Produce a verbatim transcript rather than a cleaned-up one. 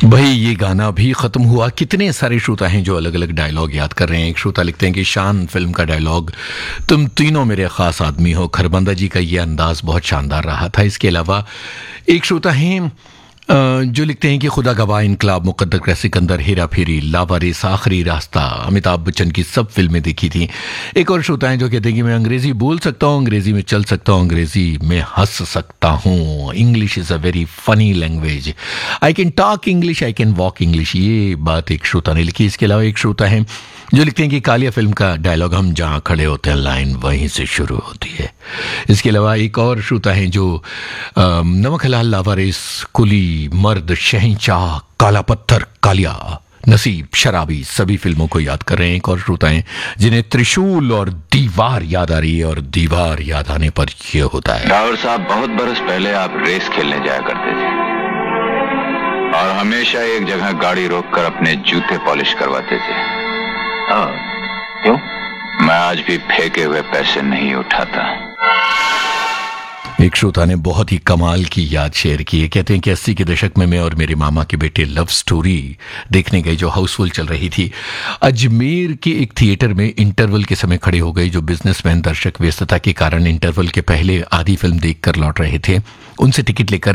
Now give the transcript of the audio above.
भाई ये गाना भी खत्म हुआ। कितने सारे श्रोता हैं जो अलग अलग डायलॉग याद कर रहे हैं। एक श्रोता लिखते हैं कि शान फिल्म का डायलॉग, तुम तीनों मेरे खास आदमी हो। खरबंदा जी का ये अंदाज बहुत शानदार रहा था। इसके अलावा एक श्रोता हैं अ, जो लिखते हैं कि खुदा गवाह, इनकलाब, मुकद्दर का सिकंदर, हेरा फेरी, लावारिस, आखिरी रास्ता, अमिताभ बच्चन की सब फिल्में देखी थी। एक और श्रोता हैं जो कहते हैं कि मैं अंग्रेजी बोल सकता हूँ, अंग्रेजी में चल सकता हूँ, अंग्रेजी में हंस सकता हूँ। English is a very funny language. I can talk English, I can walk English. ये बात एक श्रोता ने लिखी। इसके अलावा एक श्रोता है जो लिखते हैं कि कालिया फिल्म का डायलॉग, हम जहाँ खड़े होते हैं लाइन वहीं से शुरू होती है। इसके अलावा एक और श्रोता है जो अम, नमक हलाल, लावारिस, कुली, मर्द, शहंशाह, काला पत्थर, कालिया, नसीब, शराबी सभी फिल्मों को याद कर रहे हैं। एक और श्रोता हैं जिन्हें त्रिशूल और दीवार याद आ रही है, और दीवार याद आने पर यह होता है। राहुल साहब, बहुत बरस पहले आप रेस खेलने जाया करते थे और हमेशा एक जगह गाड़ी रोककर अपने जूते पॉलिश करवाते थे। हाँ, क्यों? मैं आज भी फेंके हुए पैसे नहीं उठाता। एक श्रोता ने बहुत ही कमाल की याद शेयर की है। कहते हैं कि अस्सी के दशक में मैं और मेरे मामा के बेटे लव स्टोरी देखने गए, जो हाउसफुल चल रही थी। अजमेर के एक थिएटर में इंटरवल के समय खड़े हो गए। जो बिजनेसमैन दर्शक व्यस्तता के कारण इंटरवल के पहले आधी फिल्म देखकर लौट रहे थे, उनसे टिकट लेकर